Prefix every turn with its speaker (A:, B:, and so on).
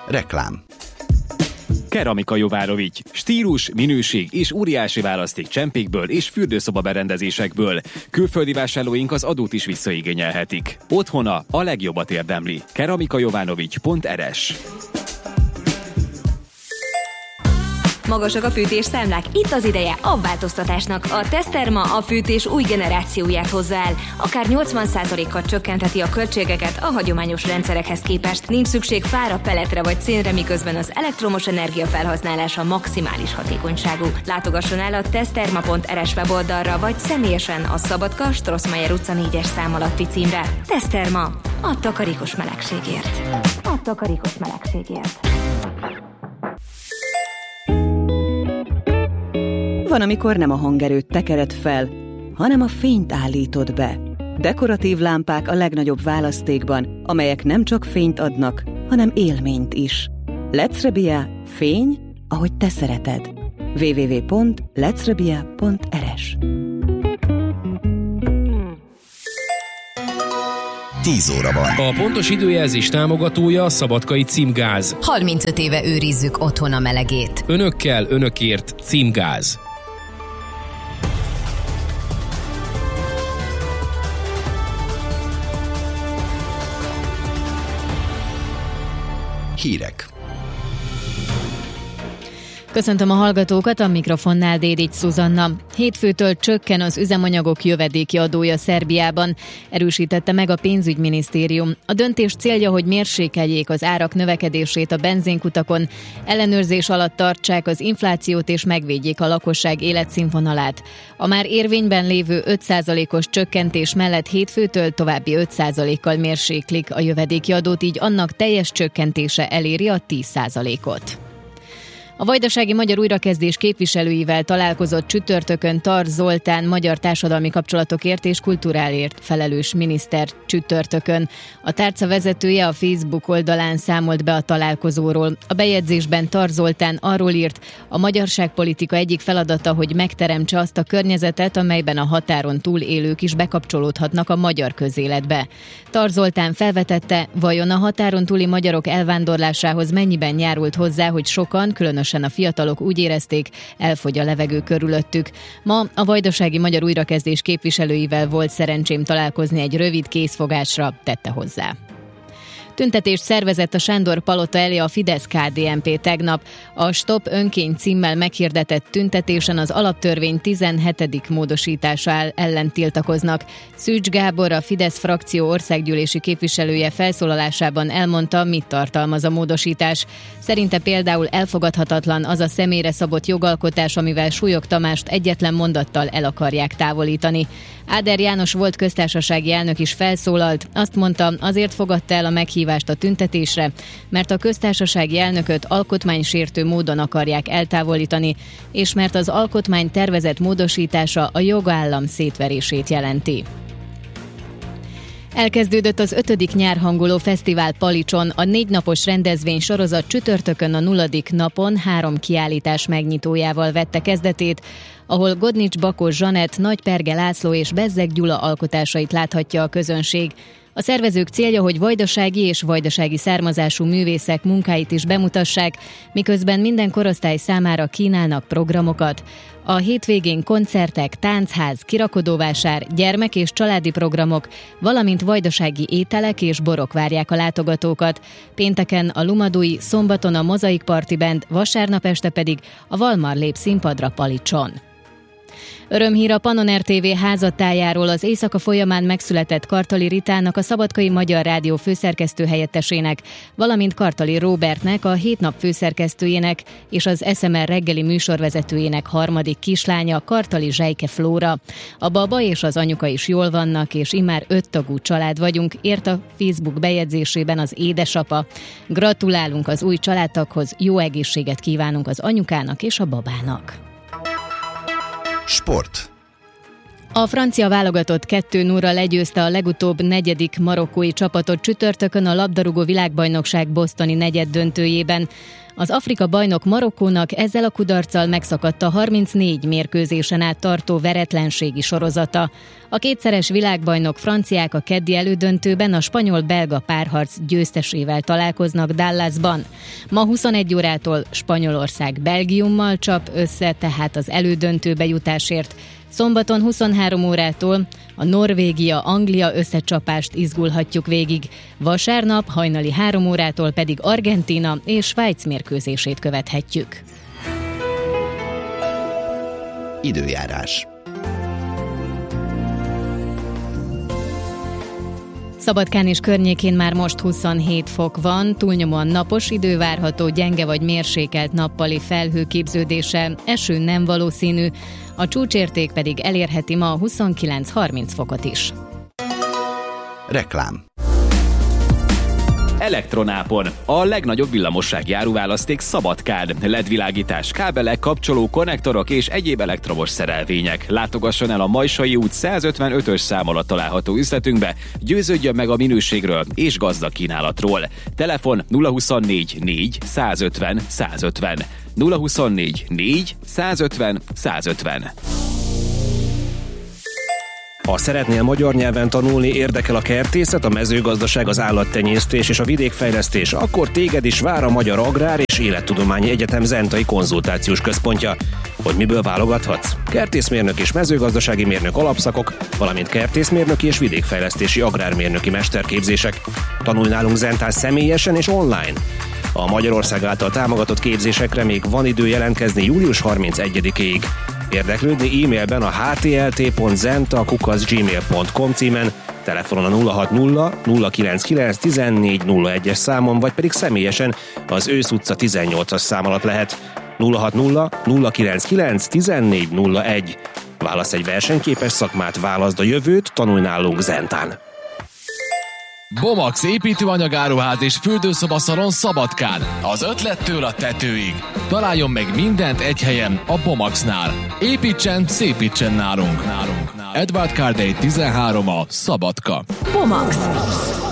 A: Reklám.
B: Keramika Jovárovics. Stílus, minőség és óriási választék csempékből és fürdőszoba berendezésekből. Külföldi vásárlóink az adót is visszaigényelhetik. Otthona a legjobbat érdemli. keramikajovanovics.rs.
C: Magasak a fűtésszámlák? Itt az ideje a változtatásnak. A Teszterma a fűtés új generációját hozza el. Akár 80%-kal csökkentheti a költségeket a hagyományos rendszerekhez képest. Nincs szükség fára, peletre vagy szénre, miközben az elektromos energia felhasználása maximális hatékonyságú. Látogasson el a teszterma.rs weboldalra, vagy személyesen a Szabadka, Strossmayer utca 4-es szám alatti címre. Teszterma. A takarékos melegségért. A takarékos melegségért.
D: Van, amikor nem a hangerőt tekered fel, hanem a fényt állítod be. Dekoratív lámpák a legnagyobb választékban, amelyek nem csak fényt adnak, hanem élményt is. Lecrebia, fény, ahogy te szereted. www.lecrebia.rs.
A: 10 óra van.
E: A pontos időjelzés támogatója a Szabadkai Címgáz.
F: 35 éve őrizzük otthon a melegét.
E: Önökkel, önökért Címgáz.
A: Hírek.
G: Köszöntöm a hallgatókat, a mikrofonnál Dédics Szuzanna. Hétfőtől csökken az üzemanyagok jövedéki adója Szerbiában, erősítette meg a pénzügyminisztérium. A döntés célja, hogy mérsékeljék az árak növekedését a benzinkutakon, ellenőrzés alatt tartsák az inflációt és megvédjék a lakosság életszínvonalát. A már érvényben lévő 5%-os csökkentés mellett hétfőtől további 5%-kal mérséklik a jövedéki adót, így annak teljes csökkentése eléri a 10%-ot. A Vajdasági Magyar Újrakezdés képviselőivel találkozott csütörtökön Tarz Zoltán magyar társadalmi kapcsolatokért és kultúráért felelős miniszter csütörtökön. A tárca vezetője a Facebook oldalán számolt be a találkozóról. A bejegyzésben Tarz Zoltán arról írt, a magyarságpolitika egyik feladata, hogy megteremtse azt a környezetet, amelyben a határon túl élők is bekapcsolódhatnak a magyar közéletbe. Tarz Zoltán felvetette, vajon a határon túli magyarok elvándorlásához mennyiben járult hozzá, hogy sokan, különösen a fiatalok úgy érezték, elfogy a levegő körülöttük. Ma a Vajdasági Magyar Újrakezdés képviselőivel volt szerencsém találkozni, egy rövid készfogásra tette hozzá. Tüntetést szervezett a Sándor Palota elé a Fidesz-KDNP tegnap. A Stop önkény címmel meghirdetett tüntetésen az alaptörvény 17. módosítása ellen tiltakoznak. Szűcs Gábor, a Fidesz frakció országgyűlési képviselője felszólalásában elmondta, mit tartalmaz a módosítás. Szerinte például elfogadhatatlan az a személyre szabott jogalkotás, amivel Súlyog Tamást egyetlen mondattal el akarják távolítani. Áder János volt köztársasági elnök is felszólalt, azt mondta, azért fogadta el a meghívást a tüntetésre, mert a köztársasági elnököt alkotmánysértő módon akarják eltávolítani, és mert az alkotmány tervezett módosítása a jogállam szétverését jelenti. Elkezdődött az 5. nyárhangoló fesztivál Palicson. A 4 napos rendezvény sorozat csütörtökön a 0. napon 3 kiállítás megnyitójával vette kezdetét, ahol Godnics Bakos Zsanett, Nagy Perge László és Bezzeg Gyula alkotásait láthatja a közönség. A szervezők célja, hogy vajdasági és vajdasági származású művészek munkáit is bemutassák, miközben minden korosztály számára kínálnak programokat. A hétvégén koncertek, táncház, kirakodóvásár, gyermek- és családi programok, valamint vajdasági ételek és borok várják a látogatókat. Pénteken a Lumadui, szombaton a Mozaik Party Band, vasárnap este pedig a Valmar lép színpadra Palicson. Örömhír a Pannon RTV házatájáról. Az éjszaka folyamán megszületett Kartali Ritának, a Szabadkai Magyar Rádió főszerkesztő helyettesének, valamint Kartali Róbertnek, a 7 nap főszerkesztőjének és az SMR reggeli műsorvezetőjének harmadik kislánya, Kartali Zsejke Flóra. A baba és az anyuka is jól vannak, és immár 5 tagú család vagyunk, írt a Facebook bejegyzésében az édesapa. Gratulálunk az új családtaghoz, jó egészséget kívánunk az anyukának és a babának.
A: Sport.
G: A francia válogatott 2-0-ra legyőzte a legutóbb 4. marokkói csapatot csütörtökön a labdarúgó világbajnokság bostoni negyeddöntőjében. Az Afrika bajnok Marokkónak ezzel a kudarccal megszakadt a 34 mérkőzésen át tartó veretlenségi sorozata. A kétszeres világbajnok franciák a keddi elődöntőben a spanyol-belga párharc győztesével találkoznak Dallasban. Ma 21 órától Spanyolország Belgiummal csap össze, tehát az elődöntőbe jutásért. Szombaton 23 órától a Norvégia-Anglia összecsapást izgulhatjuk végig. Vasárnap hajnali 3 órától pedig Argentína és Svájc mérkőzését követhetjük.
A: Időjárás.
G: Szabadkán és környékén már most 27 fok van, túlnyomóan napos idő várható, gyenge vagy mérsékelt nappali felhőképződése, eső nem valószínű, a csúcsérték pedig elérheti ma 29-30 fokot is.
A: Reklám.
B: Elektronápon. A legnagyobb villamossági áruválaszték Szabadkán. LED-világítás, kábelek, kapcsoló, konnektorok és egyéb elektromos szerelvények. Látogasson el a Majsai út 155-ös szám alatt található üzletünkbe, győződjön meg a minőségről és gazdag kínálatról. Telefon 024 4 150 150. 024 4 150 150.
E: Ha szeretnél magyar nyelven tanulni, érdekel a kertészet, a mezőgazdaság, az állattenyésztés és a vidékfejlesztés, akkor téged is vár a Magyar Agrár és Élettudományi Egyetem Zentai Konzultációs Központja. Hogy miből válogathatsz? Kertészmérnök és mezőgazdasági mérnök alapszakok, valamint kertészmérnöki és vidékfejlesztési agrármérnöki mesterképzések. Tanulj nálunk Zentán személyesen és online. A Magyarország által támogatott képzésekre még van idő jelentkezni július 31-ig. Érdeklődni e-mailben a htlt.zenta@gmail.com címen, telefonon a 060 099 1401-es számon, vagy pedig személyesen az Ősz utca 18-as szám alatt lehet. 060 099 1401. Válasz egy versenyképes szakmát, válaszd a jövőt, tanulj nálunk Zentán.
H: Bomax építőanyagáruház és fürdőszobaszalon Szabadkán. Az ötlettől a tetőig. Találjon meg mindent egy helyen, a Bomaxnál. Építsen, szépítsen nálunk. Edward Cardey 13 a Szabadka.
C: Bomax.